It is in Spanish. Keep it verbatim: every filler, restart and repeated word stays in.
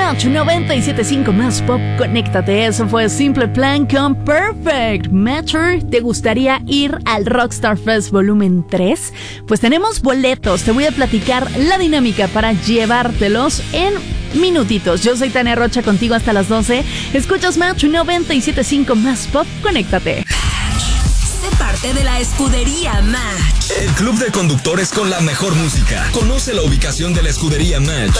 Match noventa y siete punto cinco más pop, conéctate. Eso fue Simple Plan con Perfect. Matcher, ¿te gustaría ir al Rockstar Fest Volumen tres? Pues tenemos boletos. Te voy a platicar la dinámica para llevártelos en minutitos. Yo soy Tania Rocha, contigo hasta las doce. Escuchas Match noventa y siete punto cinco más pop, conéctate. Sé parte de la escudería Match, el club de conductores con la mejor música. Conoce la ubicación de la escudería Match